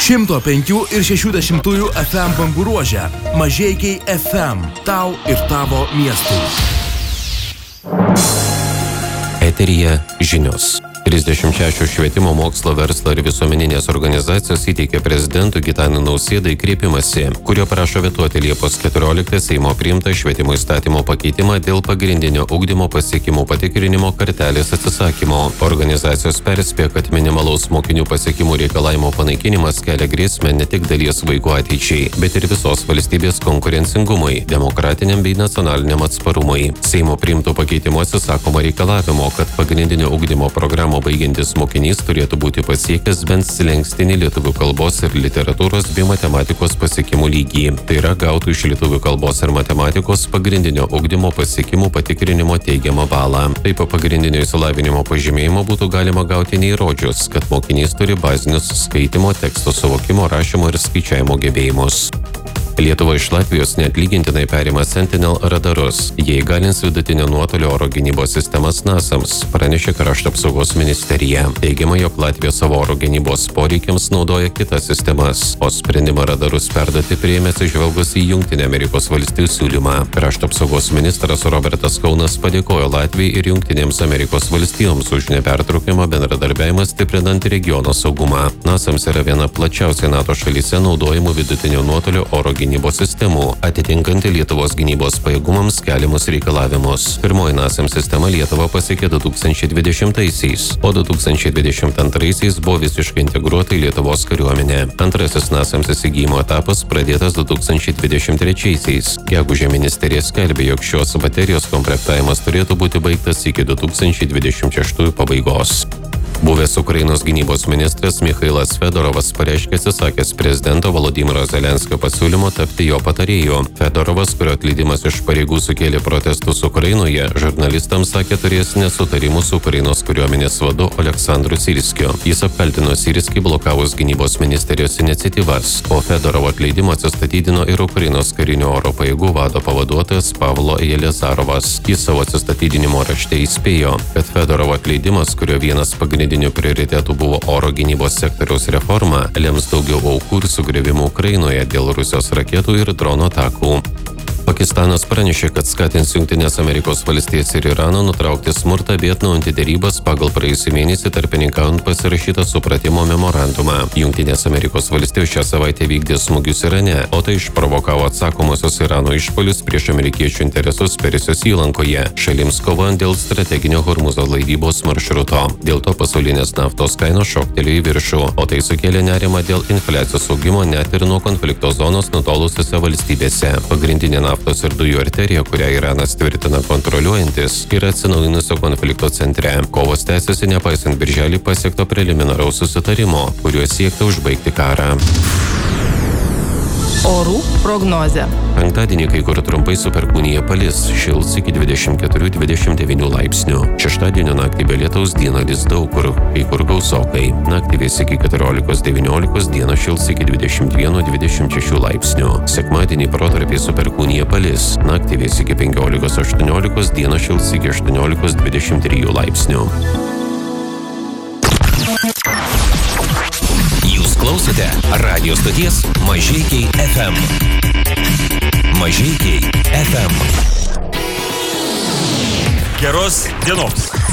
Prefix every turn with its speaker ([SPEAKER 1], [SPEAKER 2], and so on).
[SPEAKER 1] 105,6 FM bangų ruože. Mažeikiai FM. Tau ir tavo miestui.
[SPEAKER 2] Eteryje žinios. 36 švietimo, mokslo, verslo ir visuomeninės organizacijos įteikė prezidentui Gitanui Nausėdai kreipimąsi, kurio prašo vetuoti Liepos 14 Seimo priimtą švietimo įstatymo pakeitimą dėl pagrindinio ugdymo pasiekimų patikrinimo kartelės atsisakymo. Organizacijos perspėja, kad minimalaus mokinių pasiekimų reikalavimo panaikinimas kelia grėsmę ne tik dalies vaikų ateičiai, bet ir visos valstybės konkurencingumui, demokratiniam bei nacionaliniam atsparumui. Seimo priimtų pakeitimų atsisakoma reikalavimo, kad pagrindinio ugdymo programų baigiantis mokinys turėtų būti pasiekęs bent slenkstinį lietuvių kalbos ir literatūros bei matematikos pasiekimų lygį. Tai yra gautų iš lietuvių kalbos ir matematikos pagrindinio ugdymo pasiekimų patikrinimo teigiamą balą. Taip pagrindinio išsilavinimo pažymėjimo būtų galima gauti neįrodžius, kad mokinys turi bazinius skaitimo, teksto suvokimo, rašymo ir skaičiavimo gebėjimus. Lietuva iš Latvijos neatlygintinai perima Sentinel radarus. Jie įgalins vidutinio nuotolio oro gynybos sistemas NASAMS, pranešė Krašto apsaugos ministerija. Teigiama, jog Latvija savo oro gynybos poreikiams naudoja kitas sistemas, o sprendimą radarus perduoti priėmė atsižvelgus į Jungtinių Amerikos valstijų siūlymą. Krašto apsaugos ministras Robertas Kaunas padėkojo Latvijai ir Jungtinėms Amerikos valstijoms už nepertraukiamą bendradarbiavimą stiprinant regiono saugumą. NASAMS yra viena plačiausiai NATO šalyse naudojamų vidutinio nuotolio oro gynybos sistemų, atitinkanti Lietuvos gynybos pajėgumams keliamus reikalavimus. Pirmoji NASAMS sistema Lietuvą pasiekė 2020-aisiais, o 2022-aisiais buvo visiškai integruota į Lietuvos kariuomenę. Antrasis NASAMS įsigijimo etapas pradėtas 2023-aisiais. Gegužę ministerija skelbė, jog šios baterijos komplektavimas turėtų būti baigtas iki 2026 pabaigos. Buvęs Ukrainos gynybos ministras Michailas Fedorovas pareiškė atsisakęs prezidento Volodymyro Zelenskio pasiūlymo tapti jo patarėju. Fedorovas, kurio atleidimas iš pareigų sukėlė protestus Ukrainoje, žurnalistams sakė turės nesutarimų su Ukrainos kariuomenės vadu Oleksandru Syrskiu. Jis apkaltino Syrskį blokavus gynybos ministerijos iniciatyvas, o Fedorovo atleidimą atsistatydino ir Ukrainos karinio oro pajėgų vado pavaduotojas Pavlo Jelezarovas. Jis savo atsistatydinimo rašte įspėjo, kad Fedorovo atleidimas, kurio vienas pagrindinių prioritetų buvo oro gynybos sektoriaus reforma, lems daugiau aukų ir sugriovimų Ukrainoje dėl Rusijos raketų ir dronų atakų. Pakistanas pranešė, kad skatins Jungtinės Amerikos valstijas ir Iraną nutraukti smurtą bei atnaujinti derybas pagal praėjusį mėnesį tarpininkaujant pasirašytą supratimo memorandumą. Jungtinės Amerikos valstijos šią savaitę vykdė smūgius Irane, o tai išprovokavo atsakomosios Irano išpuolius prieš amerikiečių interesus Persijos įlankoje, šalims kovojant dėl strateginio Hormuzo laivybos maršruto. Dėl to pasaulinės naftos kainos šoktelėjo į viršų, o tai sukėlė nerimą dėl infliacijos augimo net ir nuo konflikto zonos nutolusiose valstybėse. Pagrindinė naftos ir dujų arterija, kurią Iranas tvirtina kontroliuojantis, yra atsinaujinusio konflikto centre. Kovos tęsiasi nepaisant birželį pasiekto preliminaraus susitarimo, kuriuo siekta užbaigti karą.
[SPEAKER 3] Orų prognozė.
[SPEAKER 2] Penktadienį kai kur trumpai su perkūnija palis, šils iki 24-29 laipsnių. Šeštadienio naktį be lietaus dieną lis daug kur, kai kur gausokai. Naktį vės iki 14-19, dieną šils iki 21-26 laipsnių. Sekmadienį protarpiai su perkūnija palis, naktį vės iki 15-18, dieną šils iki 18-23 laipsnių.
[SPEAKER 4] Jūs klausote radio stoties Mažeikiai FM. Mažeikiai FM.
[SPEAKER 5] Geros dienos.